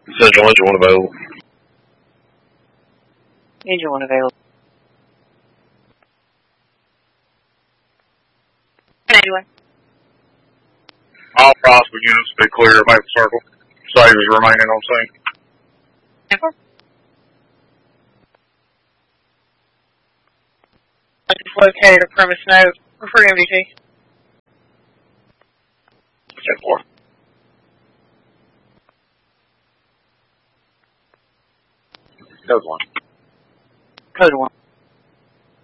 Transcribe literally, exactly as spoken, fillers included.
Central engine one available. Engine one available. Anyway. All possible units be clear of Maple Circle. Save is remaining on scene. Never. Located a premise note for M D T. ten four. Code one. Code one.